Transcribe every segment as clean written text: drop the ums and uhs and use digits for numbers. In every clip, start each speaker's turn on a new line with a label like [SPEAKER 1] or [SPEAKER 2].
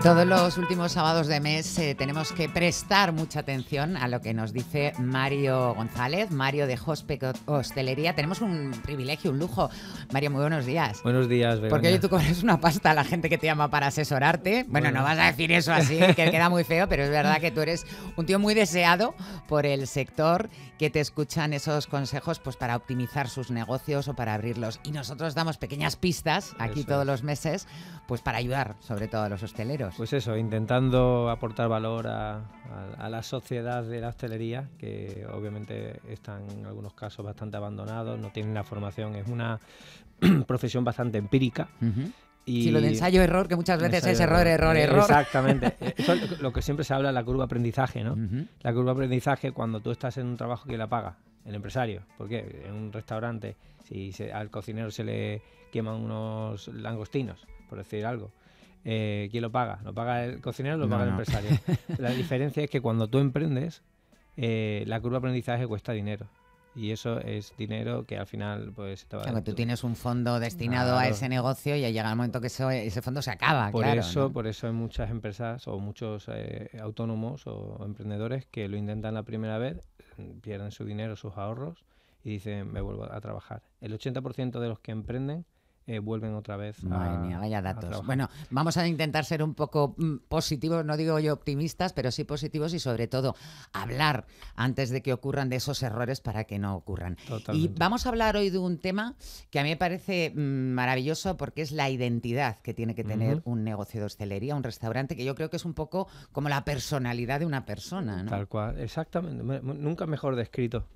[SPEAKER 1] Todos los últimos sábados de mes tenemos que prestar mucha atención a lo que nos dice Mario González, Mario de Hospec Hostelería. Tenemos un privilegio, un lujo. Mario, muy buenos días.
[SPEAKER 2] Buenos días, Begoña.
[SPEAKER 1] Porque hoy tú cobras una pasta a la gente que te llama para asesorarte. Bueno, no vas a decir eso así, que queda muy feo, pero es verdad que tú eres un tío muy deseado por el sector, que te escuchan esos consejos pues para optimizar sus negocios o para abrirlos. Y nosotros damos pequeñas pistas aquí
[SPEAKER 2] Eso
[SPEAKER 1] todos
[SPEAKER 2] es.
[SPEAKER 1] los meses pues para ayudar sobre todo a los hosteleros.
[SPEAKER 2] Pues eso, intentando aportar valor a la sociedad de la hostelería, que obviamente están en algunos casos bastante abandonados, no tienen la formación, es una profesión bastante empírica.
[SPEAKER 1] Uh-huh.
[SPEAKER 2] Y
[SPEAKER 1] sí, lo de ensayo-error, que muchas veces es error.
[SPEAKER 2] Exactamente. Eso es lo que siempre se habla, la curva aprendizaje, ¿no?
[SPEAKER 1] Uh-huh.
[SPEAKER 2] La curva aprendizaje, cuando tú estás en un trabajo, que la paga el empresario. Porque en un restaurante, si al cocinero se le queman unos langostinos, por decir algo, ¿quién lo paga? ¿Lo paga el cocinero o lo paga el empresario? La diferencia es que cuando tú emprendes, la curva de aprendizaje cuesta dinero. Y eso es dinero que al final pues te va a dar.
[SPEAKER 1] Tú tienes un fondo destinado a ese negocio y llega el momento que ese fondo se acaba.
[SPEAKER 2] Por
[SPEAKER 1] ¿no?
[SPEAKER 2] eso hay muchas empresas o muchos autónomos o emprendedores que lo intentan la primera vez, pierden su dinero, sus ahorros y dicen, me vuelvo a trabajar. El 80% de los que emprenden vuelven otra vez
[SPEAKER 1] Madre mía, vaya datos.
[SPEAKER 2] a
[SPEAKER 1] bueno, vamos a intentar ser un poco positivos, no digo yo optimistas, pero sí positivos y sobre todo hablar antes de que ocurran de esos errores para que no ocurran.
[SPEAKER 2] Totalmente.
[SPEAKER 1] Y vamos a hablar hoy de un tema que a mí me parece maravilloso porque es la identidad que tiene que tener un negocio de hostelería, un restaurante, que yo creo que es un poco como la personalidad de una persona, ¿no?
[SPEAKER 2] Tal cual, exactamente. Nunca mejor descrito.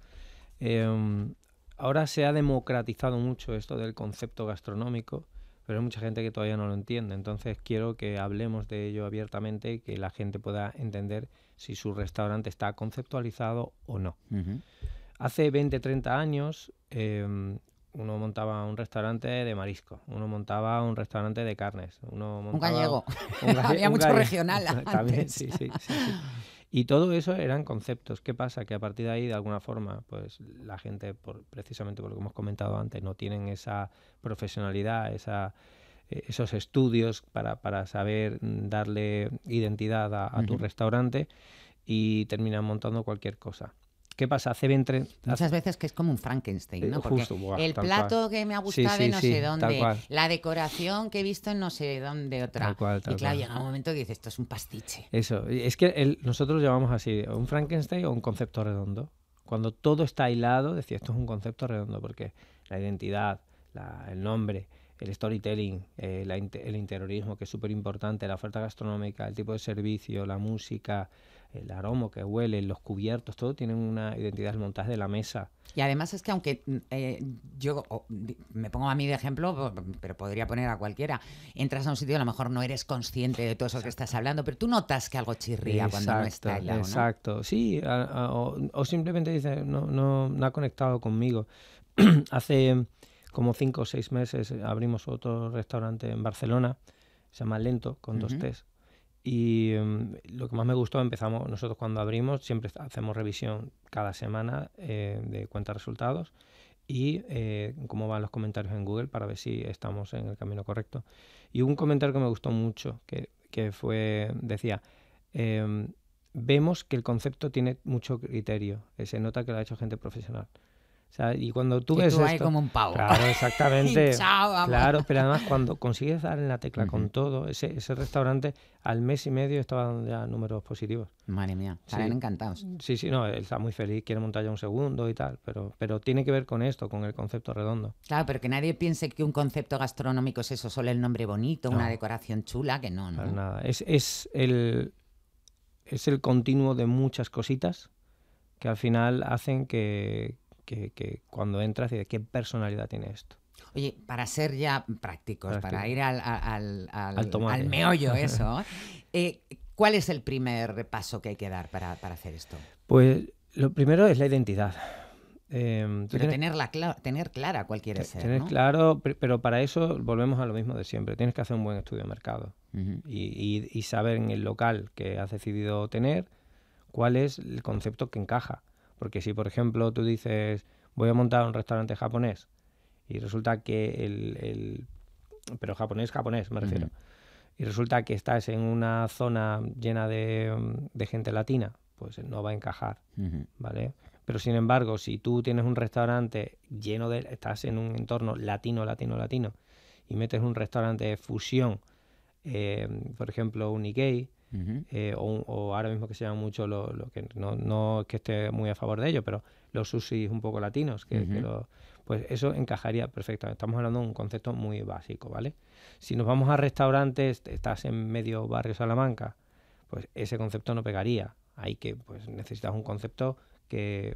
[SPEAKER 2] Ahora se ha democratizado mucho esto del concepto gastronómico, pero hay mucha gente que todavía no lo entiende. Entonces quiero que hablemos de ello abiertamente y que la gente pueda entender si su restaurante está conceptualizado o no.
[SPEAKER 1] Uh-huh.
[SPEAKER 2] Hace 20, 30 años uno montaba un restaurante de marisco, uno montaba un restaurante de carnes, uno montaba...
[SPEAKER 1] Un gallego. Había mucho regional antes.
[SPEAKER 2] También, sí. Y todo eso eran conceptos. ¿Qué pasa? Que a partir de ahí, de alguna forma, pues la gente, precisamente por lo que hemos comentado antes, no tienen esa profesionalidad, esos estudios para saber darle identidad a tu restaurante y terminan montando cualquier cosa. ¿Qué pasa?
[SPEAKER 1] Muchas veces que es como un Frankenstein, ¿no? Porque el plato
[SPEAKER 2] cual.
[SPEAKER 1] que me ha gustado de no sé dónde,
[SPEAKER 2] la
[SPEAKER 1] decoración que he visto en no sé dónde otra.
[SPEAKER 2] Tal cual.
[SPEAKER 1] Llega un momento que dices, esto es un pastiche.
[SPEAKER 2] Eso, es que nosotros llamamos así, un Frankenstein o un concepto redondo. Cuando todo está hilado, decía, esto es un concepto redondo, porque la identidad, el nombre, el storytelling, el interiorismo, que es súper importante, la oferta gastronómica, el tipo de servicio, la música, el aroma que huele, los cubiertos, todo tienen una identidad, el montaje de la mesa.
[SPEAKER 1] Y además es que aunque yo me pongo a mí de ejemplo, pero podría poner a cualquiera, entras a un sitio y a lo mejor no eres consciente de todo eso que estás hablando, pero tú notas que algo chirría cuando no está helado, ¿no?
[SPEAKER 2] Exacto, sí, o simplemente dices, no ha conectado conmigo. Hace como 5 o 6 meses abrimos otro restaurante en Barcelona, se llama Lento, con 2 T's. Y lo que más me gustó, nosotros cuando abrimos siempre hacemos revisión cada semana de cuentas de resultados y cómo van los comentarios en Google para ver si estamos en el camino correcto. Y un comentario que me gustó mucho, que decía, vemos que el concepto tiene mucho criterio, se nota que lo ha hecho gente profesional. O sea, y cuando tú ves
[SPEAKER 1] esto...
[SPEAKER 2] ahí
[SPEAKER 1] como un pavo.
[SPEAKER 2] Claro, exactamente.
[SPEAKER 1] Chao,
[SPEAKER 2] claro, pero además cuando consigues dar en la tecla con todo, ese restaurante al mes y medio estaba dando ya números positivos.
[SPEAKER 1] Madre mía, estarán encantados.
[SPEAKER 2] Sí, no, él está muy feliz, quiere montar ya un segundo y tal, pero tiene que ver con esto, con el concepto redondo.
[SPEAKER 1] Claro, pero que nadie piense que un concepto gastronómico es eso, solo el nombre bonito, una decoración chula, que no.
[SPEAKER 2] Para nada, es el continuo de muchas cositas que al final hacen que cuando entras dices, ¿qué personalidad tiene esto?
[SPEAKER 1] Oye, para ser ya prácticos, para ir al
[SPEAKER 2] meollo,
[SPEAKER 1] eso, ¿cuál es el primer paso que hay que dar para hacer esto?
[SPEAKER 2] Pues lo primero es la identidad.
[SPEAKER 1] Pero tener clara cuál quiere ser,
[SPEAKER 2] tener
[SPEAKER 1] ¿no?
[SPEAKER 2] claro, pero para eso volvemos a lo mismo de siempre. Tienes que hacer un buen estudio de mercado y saber en el local que has decidido tener cuál es el concepto que encaja. Porque si, por ejemplo, tú dices, voy a montar un restaurante japonés y resulta que pero japonés me refiero, y resulta que estás en una zona llena de gente latina, pues no va a encajar, ¿vale? Pero sin embargo, si tú tienes un restaurante estás en un entorno latino, y metes un restaurante de fusión, por ejemplo, un Nikkei, o ahora mismo que se llama mucho lo que no es que esté muy a favor de ello, pero los sushis un poco latinos, pues eso encajaría perfectamente. Estamos hablando de un concepto muy básico, ¿vale? Si nos vamos a restaurantes, estás en medio barrio Salamanca, pues ese concepto no pegaría. Hay que, pues necesitas un concepto que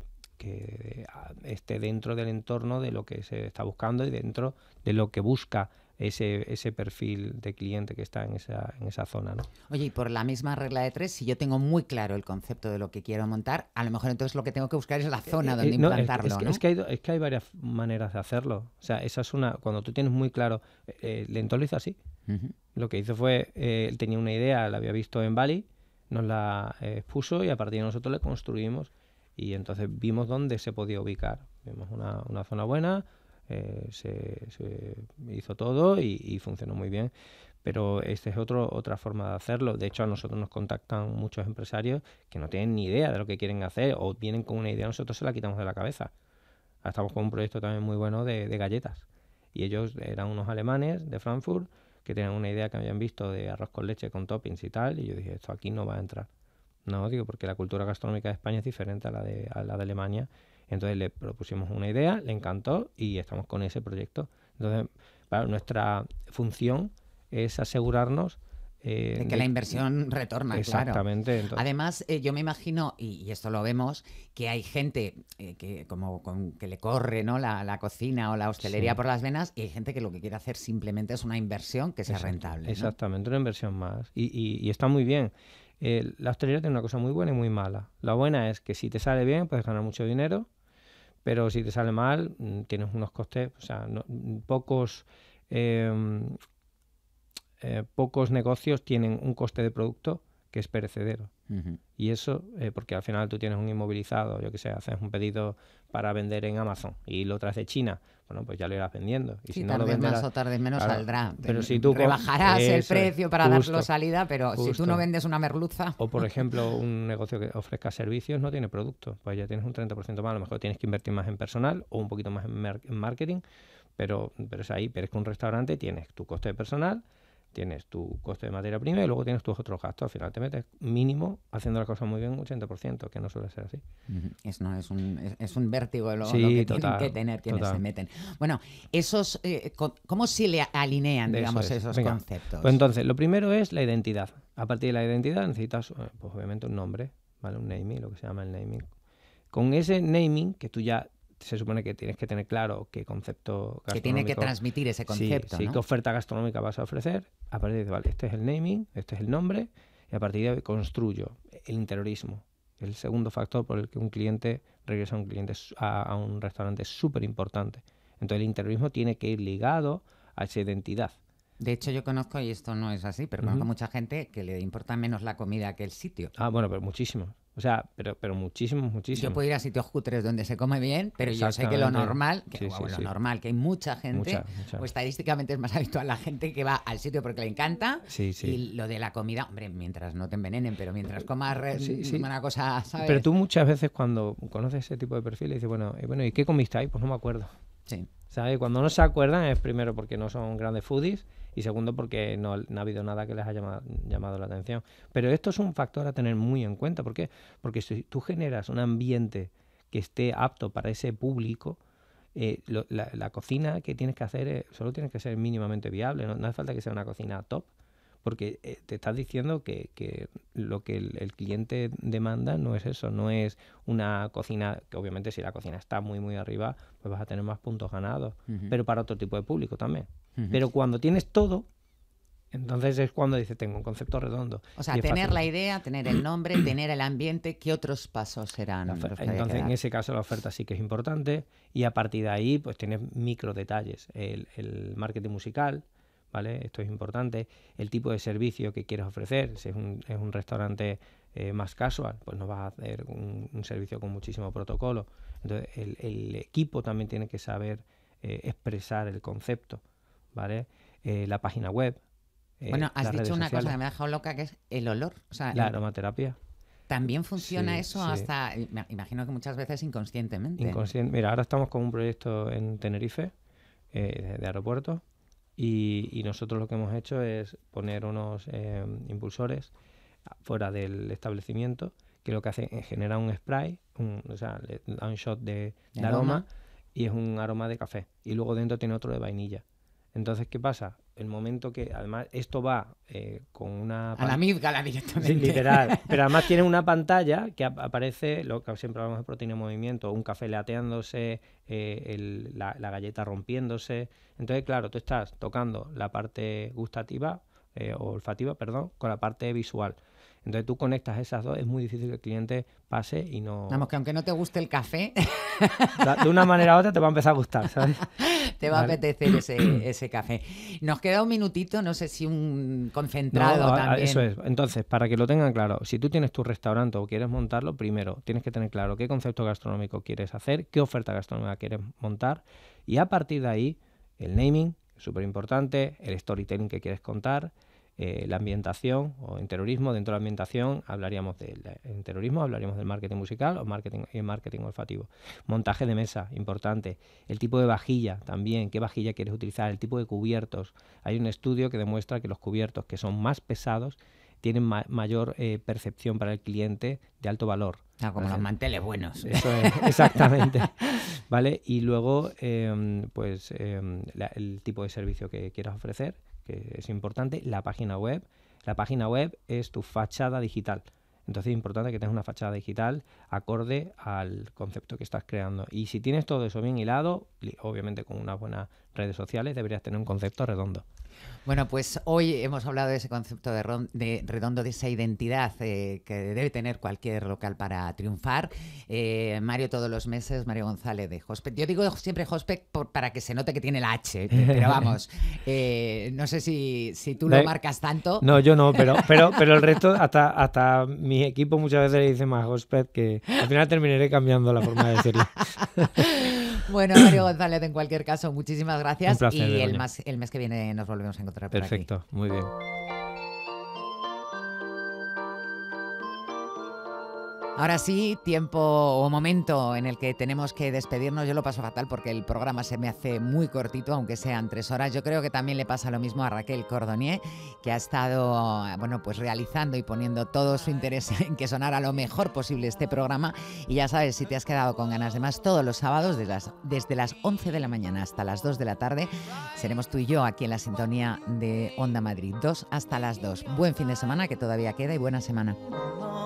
[SPEAKER 2] esté dentro del entorno de lo que se está buscando y dentro de lo que busca ese perfil de cliente que está en esa zona, ¿no?
[SPEAKER 1] Oye, y por la misma regla de tres, si yo tengo muy claro el concepto de lo que quiero montar, a lo mejor entonces lo que tengo que buscar es la zona donde implantarlo, ¿no?
[SPEAKER 2] Es que hay varias maneras de hacerlo. O sea, esa es cuando tú tienes muy claro, Lento lo hizo así. Lo que hizo fue, él tenía una idea, la había visto en Bali, nos la expuso y a partir de nosotros le construimos y entonces vimos dónde se podía ubicar. Vimos una zona buena, se hizo todo y funcionó muy bien. Pero esta es otra forma de hacerlo. De hecho, a nosotros nos contactan muchos empresarios que no tienen ni idea de lo que quieren hacer o vienen con una idea, nosotros se la quitamos de la cabeza. Estamos con un proyecto también muy bueno de galletas. Y ellos eran unos alemanes de Frankfurt que tenían una idea que habían visto de arroz con leche con toppings y tal. Y yo dije, esto aquí no va a entrar. No, digo, porque la cultura gastronómica de España es diferente a la de Alemania. Entonces le propusimos una idea, le encantó y estamos con ese proyecto. Entonces, claro, nuestra función es asegurarnos
[SPEAKER 1] de que la inversión retorna,
[SPEAKER 2] exactamente,
[SPEAKER 1] claro.
[SPEAKER 2] Entonces,
[SPEAKER 1] además, yo me imagino, y esto lo vemos, que hay gente que le corre, ¿no?, la cocina o la hostelería por las venas, y hay gente que lo que quiere hacer simplemente es una inversión que sea rentable, ¿no?
[SPEAKER 2] Exactamente, una inversión más. Y está muy bien. La hostelería tiene una cosa muy buena y muy mala. La buena es que si te sale bien puedes ganar mucho dinero, pero si te sale mal tienes unos costes, o sea, pocos negocios tienen un coste de producto que es perecedero. Y eso, porque al final tú tienes un inmovilizado, yo que sé, haces un pedido para vender en Amazon y lo traes de China, bueno, pues ya lo irás vendiendo. Y
[SPEAKER 1] sí,
[SPEAKER 2] si no lo venderás,
[SPEAKER 1] más o tarde menos, claro, saldrá.
[SPEAKER 2] Pero si tú
[SPEAKER 1] rebajarás el precio para darlo salida, pero si tú no vendes una merluza...
[SPEAKER 2] O, por ejemplo, un negocio que ofrezca servicios no tiene producto, pues ya tienes un 30% más. A lo mejor tienes que invertir más en personal o un poquito más en marketing, pero es ahí. Pero es que un restaurante tienes tu coste de personal, tienes tu coste de materia prima y luego tienes tus otros gastos. Al final te metes mínimo, haciendo las cosas muy bien, un 80%, que no suele ser así.
[SPEAKER 1] Es un vértigo lo que tienen que tener quienes se meten. Bueno, ¿cómo se le alinean, digamos, esos conceptos?
[SPEAKER 2] Pues entonces, lo primero es la identidad. A partir de la identidad necesitas, pues obviamente, un nombre, ¿vale? Un naming, lo que se llama el naming. Con ese naming, que tú ya se supone que tienes que tener claro qué concepto gastronómico...
[SPEAKER 1] Que tiene que transmitir ese concepto,
[SPEAKER 2] sí,
[SPEAKER 1] ¿no?
[SPEAKER 2] ¿Qué oferta gastronómica vas a ofrecer? A partir de, vale, este es el naming, este es el nombre, y a partir de ahí construyo el interiorismo. El segundo factor por el que un cliente regresa a un restaurante es súper importante. Entonces el interiorismo tiene que ir ligado a esa identidad.
[SPEAKER 1] De hecho, yo conozco, y esto no es así, pero conozco mucha gente que le importa menos la comida que el sitio.
[SPEAKER 2] Ah, bueno, pero muchísimos. O sea, pero muchísimos.
[SPEAKER 1] Yo puedo ir a sitios cutres donde se come bien, pero yo sé que lo normal, que hay mucha gente, o estadísticamente es más habitual la gente que va al sitio porque le encanta, y lo de la comida, hombre, mientras no te envenenen, pero mientras comas una cosa, ¿sabes?
[SPEAKER 2] Pero tú muchas veces cuando conoces ese tipo de perfiles dices, bueno, ¿y qué comiste ahí? Pues no me acuerdo.
[SPEAKER 1] Sí.
[SPEAKER 2] ¿Sabes? Cuando no se acuerdan es primero porque no son grandes foodies y segundo porque no ha habido nada que les haya llamado la atención. Pero esto es un factor a tener muy en cuenta. ¿Por qué? Porque si tú generas un ambiente que esté apto para ese público, la cocina que tienes que hacer solo tiene que ser mínimamente viable. No hace falta que sea una cocina top, porque te estás diciendo que lo que el cliente demanda no es eso, no es una cocina, que obviamente si la cocina está muy muy arriba, pues vas a tener más puntos ganados, pero para otro tipo de público también. Pero cuando tienes todo, entonces es cuando dices, tengo un concepto redondo.
[SPEAKER 1] O sea, tener la idea, tener el nombre, tener el ambiente, ¿qué otros pasos serán?
[SPEAKER 2] Entonces, en ese caso la oferta sí que es importante y a partir de ahí pues tienes micro detalles, el marketing musical, ¿vale? Esto es importante. El tipo de servicio que quieres ofrecer. Si es un restaurante más casual, pues no vas a hacer un servicio con muchísimo protocolo. Entonces, el equipo también tiene que saber expresar el concepto, ¿vale? La página web.
[SPEAKER 1] Bueno, has
[SPEAKER 2] las
[SPEAKER 1] dicho
[SPEAKER 2] redes
[SPEAKER 1] una cosa
[SPEAKER 2] sociales.
[SPEAKER 1] que me ha dejado loca, que es el olor. O sea,
[SPEAKER 2] La aromaterapia.
[SPEAKER 1] también funciona
[SPEAKER 2] Sí,
[SPEAKER 1] eso
[SPEAKER 2] sí.
[SPEAKER 1] hasta, imagino que muchas veces inconscientemente.
[SPEAKER 2] Inconsciente. Mira, ahora estamos con un proyecto en Tenerife, de aeropuertos, y nosotros lo que hemos hecho es poner unos impulsores fuera del establecimiento, que lo que hace es generar un spray, o sea, le da un shot de aroma, y es un aroma de café. Y luego dentro tiene otro de vainilla. Entonces, ¿qué pasa? El momento que, además, esto va con una...
[SPEAKER 1] A la amígdala
[SPEAKER 2] Sí,
[SPEAKER 1] directamente.
[SPEAKER 2] literal. Pero además tiene una pantalla que aparece, lo que siempre hablamos de proteína en movimiento, un café lateándose, la galleta rompiéndose. Entonces, claro, tú estás tocando la parte gustativa, o olfativa, perdón, con la parte visual. Entonces tú conectas esas dos, es muy difícil que el cliente pase y no...
[SPEAKER 1] Vamos, que aunque no te guste el café,
[SPEAKER 2] De una manera u otra te va a empezar a gustar, ¿sabes?
[SPEAKER 1] te va a
[SPEAKER 2] Vale.
[SPEAKER 1] apetecer ese café. Nos queda un minutito, no sé si un concentrado
[SPEAKER 2] No,
[SPEAKER 1] también.
[SPEAKER 2] eso es. Entonces, para que lo tengan claro, si tú tienes tu restaurante o quieres montarlo, primero tienes que tener claro qué concepto gastronómico quieres hacer, qué oferta gastronómica quieres montar, y a partir de ahí, el naming, súper importante, el storytelling que quieres contar, la ambientación o interiorismo. Dentro de la ambientación hablaríamos del interiorismo, hablaríamos del marketing musical o marketing olfativo. Montaje de mesa, importante. El tipo de vajilla también, qué vajilla quieres utilizar, el tipo de cubiertos. Hay un estudio que demuestra que los cubiertos que son más pesados tienen mayor percepción para el cliente de alto valor.
[SPEAKER 1] Como los manteles buenos.
[SPEAKER 2] Eso es, exactamente. ¿Vale? Y luego, el tipo de servicio que quieras ofrecer, que es importante. La página web. La página web es tu fachada digital. Entonces es importante que tengas una fachada digital acorde al concepto que estás creando. Y si tienes todo eso bien hilado, obviamente con unas buenas redes sociales, deberías tener un concepto redondo.
[SPEAKER 1] Bueno, pues hoy hemos hablado de ese concepto de redondo, de esa identidad que debe tener cualquier local para triunfar. Mario todos los meses, Mario González de Hospet. Yo digo siempre Hospet para que se note que tiene la H, pero vamos, no sé si tú lo marcas tanto.
[SPEAKER 2] No, yo no, pero el resto, hasta mi equipo muchas veces le dice más Hospet, que al final terminaré cambiando la forma de decirlo.
[SPEAKER 1] Bueno, Mario González, en cualquier caso, muchísimas gracias.
[SPEAKER 2] Un placer,
[SPEAKER 1] y
[SPEAKER 2] Begoña.
[SPEAKER 1] el mes que viene nos volvemos a encontrar por aquí.
[SPEAKER 2] Perfecto, muy bien.
[SPEAKER 1] Ahora sí, tiempo o momento en el que tenemos que despedirnos. Yo lo paso fatal porque el programa se me hace muy cortito, aunque sean 3 horas. Yo creo que también le pasa lo mismo a Raquel Cordonier, que ha estado pues realizando y poniendo todo su interés en que sonara lo mejor posible este programa. Y ya sabes, si te has quedado con ganas de más, todos los sábados desde las 11 de la mañana hasta las 2 de la tarde seremos tú y yo aquí en la sintonía de Onda Madrid, 2 hasta las 2. Buen fin de semana que todavía queda y buena semana.